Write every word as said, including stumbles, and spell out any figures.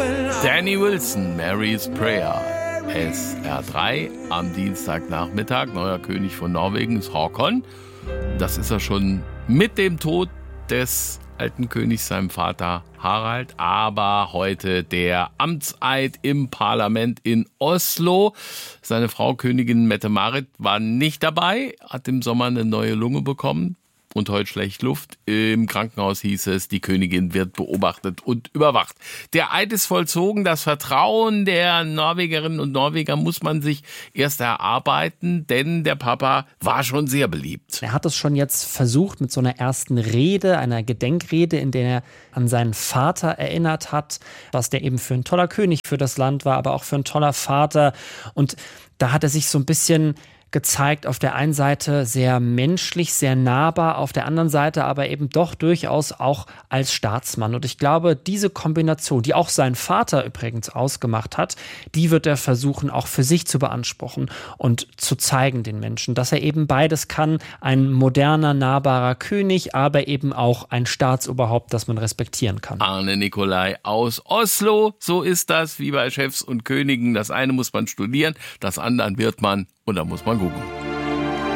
Danny Wilson, Mary's Prayer. S R drei am Dienstagnachmittag. Neuer König von Norwegen ist Håkon. Das ist er schon mit dem Tod des alten Königs, seinem Vater Harald. Aber heute der Amtseid im Parlament in Oslo. Seine Frau Königin Mette-Marit war nicht dabei, hat im Sommer eine neue Lunge bekommen. Und heute schlecht Luft. Im Krankenhaus hieß es, die Königin wird beobachtet und überwacht. Der Eid ist vollzogen. Das Vertrauen der Norwegerinnen und Norweger muss man sich erst erarbeiten, denn der Papa war schon sehr beliebt. Er hat es schon jetzt versucht mit so einer ersten Rede, einer Gedenkrede, in der er an seinen Vater erinnert hat, was der eben für ein toller König für das Land war, aber auch für ein toller Vater. Und da hat er sich so ein bisschen gezeigt, auf der einen Seite sehr menschlich, sehr nahbar, auf der anderen Seite aber eben doch durchaus auch als Staatsmann. Und ich glaube, diese Kombination, die auch sein Vater übrigens ausgemacht hat, die wird er versuchen, auch für sich zu beanspruchen und zu zeigen den Menschen, dass er eben beides kann, ein moderner, nahbarer König, aber eben auch ein Staatsoberhaupt, das man respektieren kann. Arne Nicolai aus Oslo, so ist das wie bei Chefs und Königen. Das eine muss man studieren, das andere wird man und da muss man gucken.